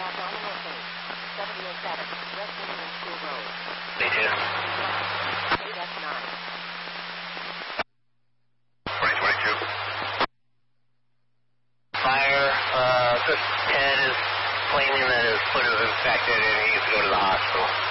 aircraft on the north 707, West Indian School Road. Me too. 8F9. Right 22. Fire, 10 is claiming that his foot is infected and he needs to go to the hospital.